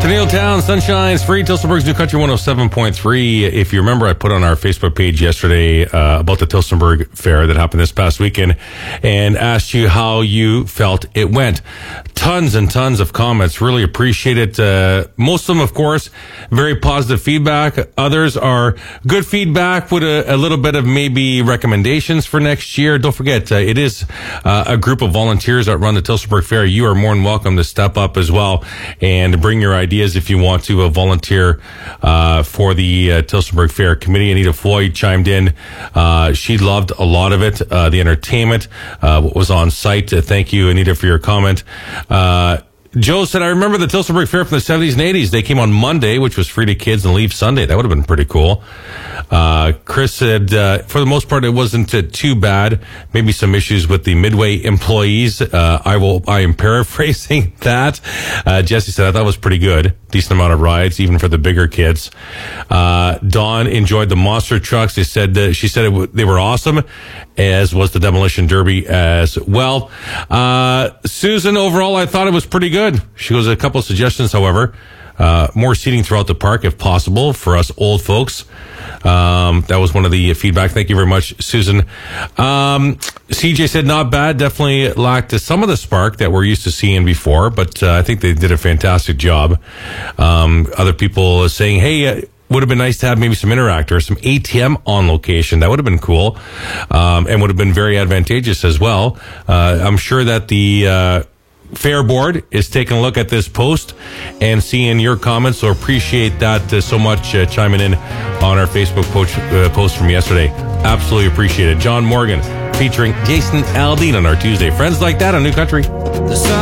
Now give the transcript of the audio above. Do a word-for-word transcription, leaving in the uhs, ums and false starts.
Tenille Town, Sunshine's free, Tillsonburg's New Country one oh seven point three. If you remember, I put on our Facebook page yesterday uh, about the Tillsonburg Fair that happened this past weekend and asked you how you felt it went. Tons and tons of comments. Really appreciate it. Uh, most of them, of course, very positive feedback. Others are good feedback with a, a little bit of maybe recommendations for next year. Don't forget, uh, it is uh, a group of volunteers that run the Tillsonburg Fair. You are more than welcome to step up as well and bring your ideas if you want to uh, volunteer uh, for the uh, Tillsonburg Fair Committee. Anita Floyd chimed in. Uh, she loved a lot of it. Uh, the entertainment, uh, what was on site. Uh, thank you, Anita, for your comment. Uh, Joe said, I remember the Tillsonburg Fair from the seventies and eighties. They came on Monday, which was free to kids, and leave Sunday. That would have been pretty cool. Uh, Chris said, uh, for the most part, it wasn't uh, too bad. Maybe some issues with the Midway employees. Uh, I will, I am paraphrasing that. Uh, Jesse said, I thought it was pretty good. Decent amount of rides, even for the bigger kids. Uh, Dawn enjoyed the monster trucks. They said, uh, she said it w- they were awesome, as was the Demolition Derby as well. Uh, Susan, overall, I thought it was pretty good. She goes, a couple of suggestions, however. Uh, more seating throughout the park, if possible, for us old folks. Um, that was one of the feedback. Thank you very much, Susan. Um, C J said, not bad. Definitely lacked some of the spark that we're used to seeing before, but uh, I think they did a fantastic job. Um, other people saying, hey, uh, would have been nice to have maybe some Interactor, some A T M on location. That would have been cool, um, and would have been very advantageous as well. Uh, I'm sure that the uh, Fair Board is taking a look at this post and seeing your comments, so appreciate that uh, so much, uh, chiming in on our Facebook post, uh, post from yesterday. Absolutely appreciate it. John Morgan featuring Jason Aldean on our Tuesday. Friends like that on New Country. The sun